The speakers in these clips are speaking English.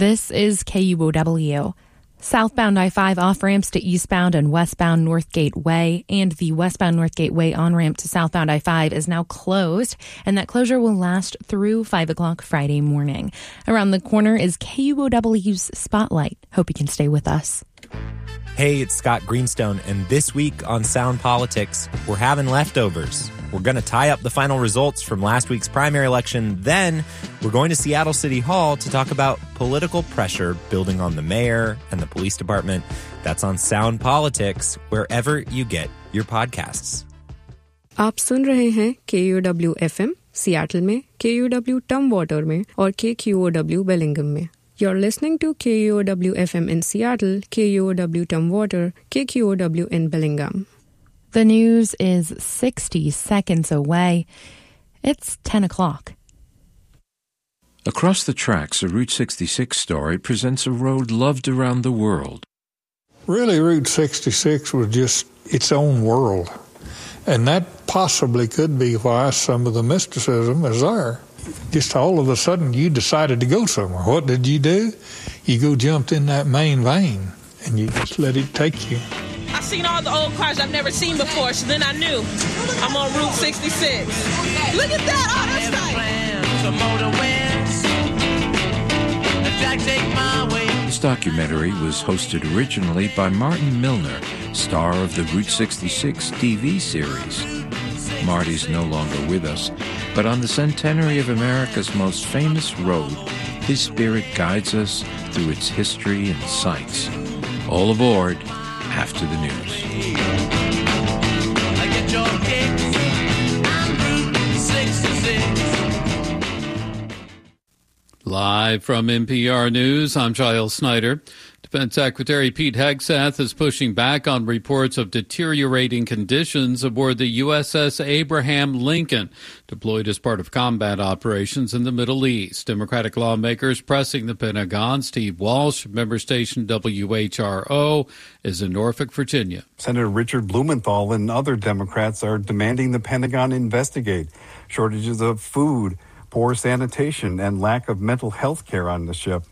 This is KUOW. Southbound I-5 off-ramps to eastbound and westbound Northgate Way and the westbound Northgate Way on-ramp to southbound I-5 is now closed, and that closure will last through 5 o'clock Friday morning. Around the corner is KUOW's Spotlight. Hope you can stay with us. Hey, it's Scott Greenstone, and this week on Sound Politics, we're having leftovers. We're going to tie up the final results from last week's primary election. Then we're going to Seattle City Hall to talk about political pressure building on the mayor and the police department. That's on Sound Politics, wherever you get your podcasts. आप सुन रहे हैं KUOW FM Seattle में, KUOW टमवाटर में और KQOW Bellingham में. You're listening to KUOW FM in Seattle, KUOW Tumwater, KQOW in Bellingham. The news is 60 seconds away. It's 10 o'clock. Across the Tracks, a Route 66 story presents a road loved around the world. Really, Route 66 was just its own world. And that possibly could be why some of the mysticism is there. Just all of a sudden, you decided to go somewhere. What did you do? You go jumped in that main vein, and you just let it take you. I've seen all the old cars I've never seen before, so then I knew I'm on Route 66. Look at that! Oh, that's nice! This documentary was hosted originally by Martin Milner, star of the Route 66 TV series. Marty's no longer with us, but on the centenary of America's most famous road, his spirit guides us through its history and sights. All aboard after the news. Live from NPR News, I'm Giles Snyder. Defense Secretary Pete Hegseth is pushing back on reports of deteriorating conditions aboard the USS Abraham Lincoln, deployed as part of combat operations in the Middle East. Democratic lawmakers pressing the Pentagon. Steve Walsh, member station WHRO, is in Norfolk, Virginia. Senator Richard Blumenthal and other Democrats are demanding the Pentagon investigate shortages of food, poor sanitation, and lack of mental health care on the ship.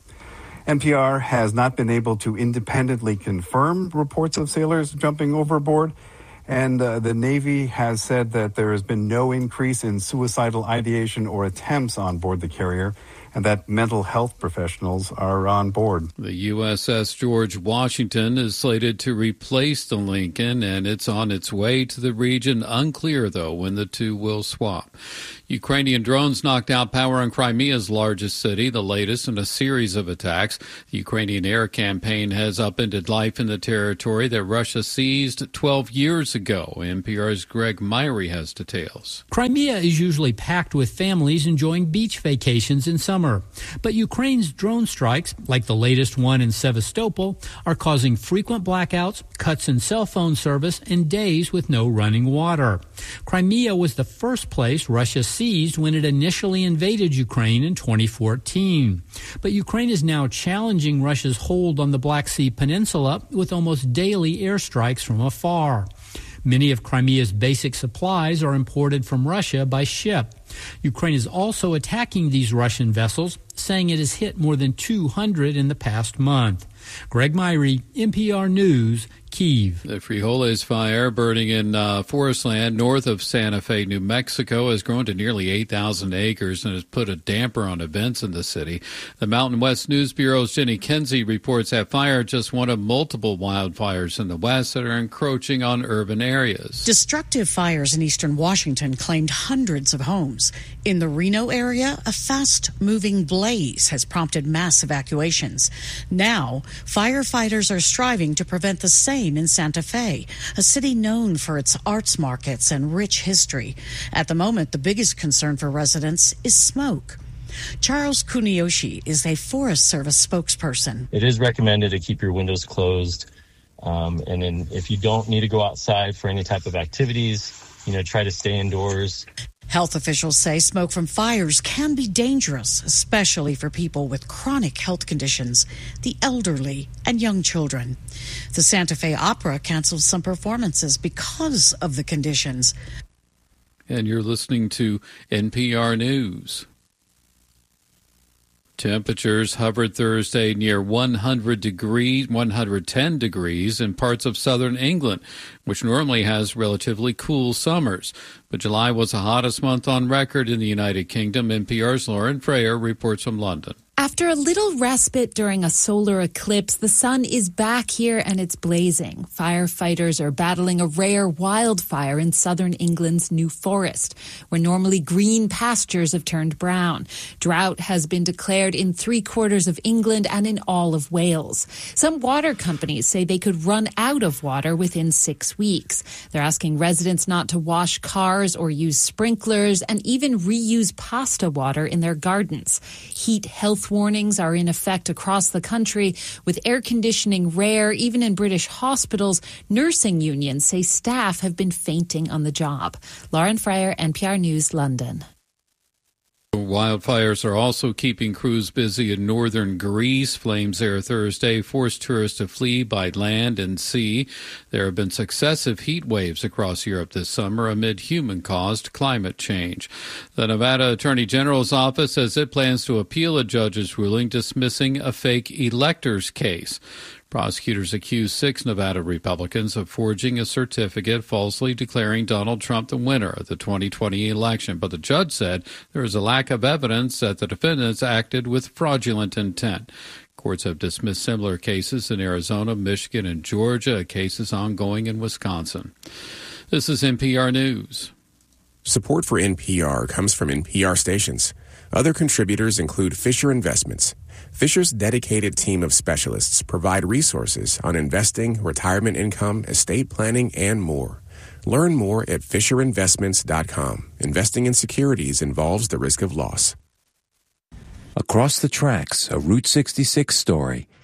NPR has not been able to independently confirm reports of sailors jumping overboard, and the Navy has said that there has been no increase in suicidal ideation or attempts on board the carrier, and that mental health professionals are on board. The USS George Washington is slated to replace the Lincoln, and it's on its way to the region. Unclear, though, when the two will swap. Ukrainian drones knocked out power in Crimea's largest city, the latest in a series of attacks. The Ukrainian air campaign has upended life in the territory that Russia seized 12 years ago. NPR's Greg Myrie has details. Crimea is usually packed with families enjoying beach vacations in summer. But Ukraine's drone strikes, like the latest one in Sevastopol, are causing frequent blackouts, cuts in cell phone service, and days with no running water. Crimea was the first place Russia seized when it initially invaded Ukraine in 2014. But Ukraine is now challenging Russia's hold on the Black Sea Peninsula with almost daily airstrikes from afar. Many of Crimea's basic supplies are imported from Russia by ship. Ukraine is also attacking these Russian vessels, saying it has hit more than 200 in the past month. Greg Myrie, NPR News, Kyiv. The Frijoles fire burning in forest land north of Santa Fe, New Mexico, has grown to nearly 8,000 acres and has put a damper on events in the city. The Mountain West News Bureau's Jenny Kinsey reports that fire just one of multiple wildfires in the west that are encroaching on urban areas. Destructive fires in eastern Washington claimed hundreds of homes. In the Reno area, a fast-moving blaze has prompted mass evacuations. Now, firefighters are striving to prevent the same in Santa Fe, a city known for its arts markets and rich history. At the moment, the biggest concern for residents is smoke. Charles Kuniyoshi is a Forest Service spokesperson. It is recommended to keep your windows closed. And then if you don't need to go outside for any type of activities, try to stay indoors. Health officials say smoke from fires can be dangerous, especially for people with chronic health conditions, the elderly, and young children. The Santa Fe Opera canceled some performances because of the conditions. And you're listening to NPR News. Temperatures hovered Thursday near 110 degrees in parts of southern England, which normally has relatively cool summers. But July was the hottest month on record in the United Kingdom. NPR's Lauren Freyer reports from London. After a little respite during a solar eclipse, the sun is back here and it's blazing. Firefighters are battling a rare wildfire in southern England's New Forest, where normally green pastures have turned brown. Drought has been declared in 3/4 of England and in all of Wales. Some water companies say they could run out of water within 6 weeks. They're asking residents not to wash cars or use sprinklers and even reuse pasta water in their gardens. Heat health warnings are in effect across the country, with air conditioning rare even in British hospitals. Nursing unions say staff have been fainting on the job. Lauren Freyer, NPR News, London. Wildfires are also keeping crews busy in northern Greece. Flames there Thursday forced tourists to flee by land and sea. There have been successive heat waves across Europe this summer amid human-caused climate change. The Nevada Attorney General's office says it plans to appeal a judge's ruling dismissing a fake electors case. Prosecutors accused 6 Nevada Republicans of forging a certificate falsely declaring Donald Trump the winner of the 2020 election. But the judge said there is a lack of evidence that the defendants acted with fraudulent intent. Courts have dismissed similar cases in Arizona, Michigan, and Georgia. A case is ongoing in Wisconsin. This is NPR News. Support for NPR comes from NPR stations. Other contributors include Fisher Investments. Fisher's dedicated team of specialists provide resources on investing, retirement income, estate planning, and more. Learn more at FisherInvestments.com. Investing in securities involves the risk of loss. Across the Tracks, a Route 66 story.